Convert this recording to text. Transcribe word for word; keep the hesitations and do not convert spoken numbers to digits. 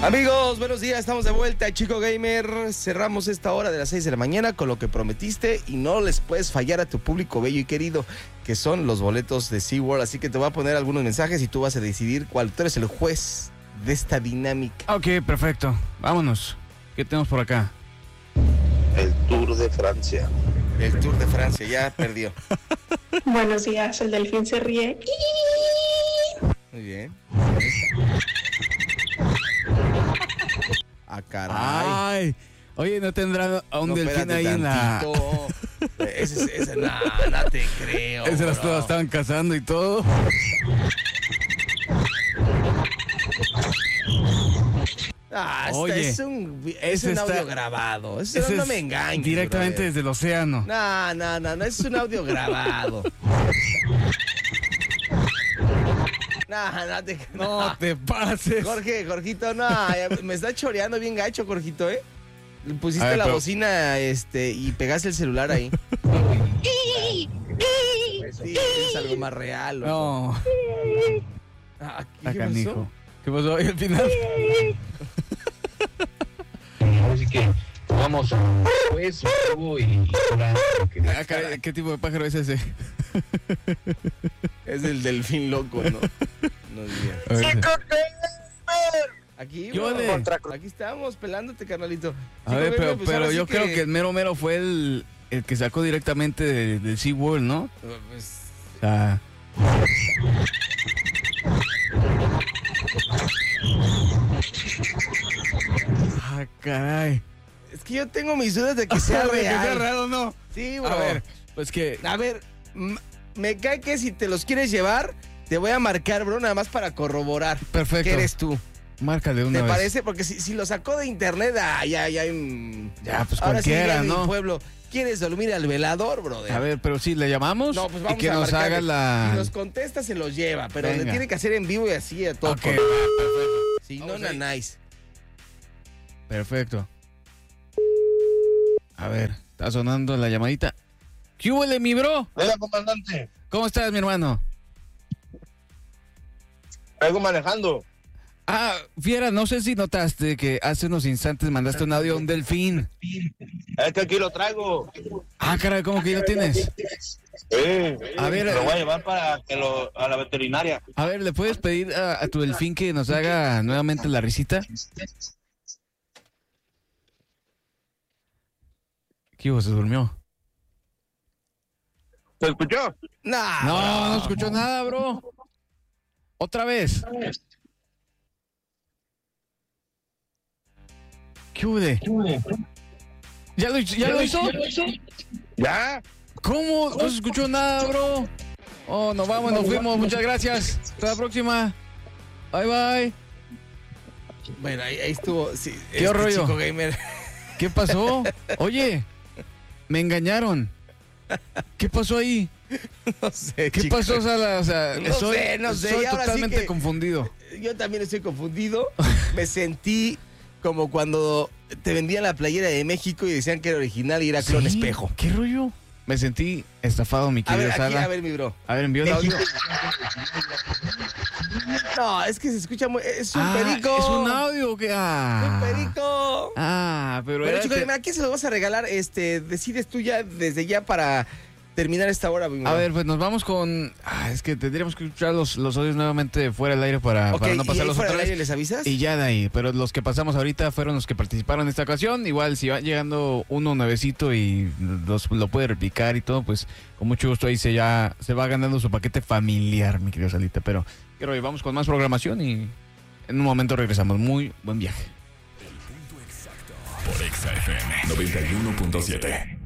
Amigos, buenos días, estamos de vuelta, Chico Gamer. Cerramos esta hora de las seis de la mañana con lo que prometiste y no les puedes fallar a tu público bello y querido, que son los boletos de SeaWorld. Así que te voy a poner algunos mensajes y tú vas a decidir cuál. Tú eres el juez de esta dinámica. Ok, perfecto. Vámonos. ¿Qué tenemos por acá? El Tour de Francia. El Tour de Francia, ya perdió. Buenos días, el delfín se ríe. Muy bien. Ah, caray. Ay, oye, ¿no tendrá a un No, delfín espérate ahí en la...? tantito. Ese, ese, ese, no, no te creo. Ese las bro. todas estaban cazando y todo. Ah, este Oye, es un, es ese un audio está- grabado. Eso Ese no es me engañes. directamente brother. desde el océano. No, no, no, no, es un audio grabado. No, no te... No te pases. Jorge, Jorgito, no, ya me está choreando bien gacho, Jorgito, ¿eh? Le pusiste A ver, la pero- bocina este, y pegaste el celular ahí. Sí, es algo más real. loco. No, Ah, ¿qué a pasó? canijo. ¿Qué pasó ahí al final? Así que vamos pues y, y Ah, caray, ¿qué tipo de pájaro es ese? Es el delfín loco, ¿no? No diría. A ver. Aquí, ¿Qué bro, ole? aquí estamos pelándote, carnalito. A Chico ver, Gamer, pero, pues pero ahora sí yo creo que el mero mero fue el, el que sacó directamente del de SeaWorld, ¿no? Pues, O sea... Ah, caray. es que yo tengo mis dudas de que sea De que sea real. real o no. Sí, bro. A ver, pues que... A ver, m- me cae que si te los quieres llevar, te voy a marcar, bro, nada más para corroborar Perfecto. que eres tú. Márcale una ¿Te vez. parece? Porque si, si lo sacó de internet, ah, ya, ya. mm, Ya, pues ahora sí, cualquiera, ya en ¿no? mi pueblo. ¿Quieres dormir al velador, brother? A ver, pero sí, ¿le llamamos? No, pues y vamos que a nos marcarle. haga la... Si nos contesta, se los lleva, pero le Venga. tiene que hacer en vivo y así a todo. Ok, color. perfecto. Si no, Vamos na ahí. nice. Perfecto. A ver, está sonando la llamadita. ¿Qué huele, mi bro? Venga, comandante, ¿Cómo estás, mi hermano? vengo manejando. Ah, Fiera, no sé si notaste que hace unos instantes mandaste un audio a un delfín. Es que aquí lo traigo. Ah, caray, ¿cómo que ya lo tienes? Eh, A ver, lo voy a llevar para que lo, a la veterinaria. A ver, ¿le puedes pedir a, a tu delfín que nos haga nuevamente la risita? ¿Qué hubo? ¿Se durmió? ¿Se escuchó? Nah, No, no escuchó nada, bro. Otra vez. ¿Qué hubo de? ¿Ya lo, hizo- ¿Ya lo hizo? ¿Ya? ¿Cómo? No se escuchó nada, bro. Oh, nos vamos, nos fuimos. Muchas gracias. Hasta la próxima. Bye, bye. Bueno, ahí, ahí estuvo. Sí, ¿Qué rollo? Chico Gamer. ¿Qué pasó? Oye, me engañaron. ¿Qué pasó ahí? No sé, ¿Qué chico. pasó, Sala? O sea, No soy, sé, no sé, soy y ahora sí totalmente que- confundido. Yo también estoy confundido. Me sentí como cuando te vendían la playera de México y decían que era original y era clon Sí, espejo. ¿Qué rollo? Me sentí estafado, mi A querida ver, aquí, Sala. a ver, mi bro. A ver, envió el audio. No, es que se escucha muy... Es un Ah, perico. es un audio que... Ah, Un perico. Ah, pero Bueno, era chicos, que- ¿a quién se los vas a regalar? Este, decides tú ya, desde ya para terminar esta hora, mi bro. A ver, pues nos vamos con... Ah, es que tendríamos que escuchar los, los audios nuevamente fuera del aire para, Ok, para no ¿y ahí pasarlos fuera otra del vez. aire les avisas? Y ya de ahí, pero los que pasamos ahorita fueron los que participaron en esta ocasión. Igual si va llegando uno nuevecito y los, lo puede replicar y todo, pues con mucho gusto ahí se ya se va ganando su paquete familiar, mi querido Salita. Pero quiero vamos con más programación y en un momento regresamos. Muy buen viaje. Por Exa F M noventa y uno punto siete.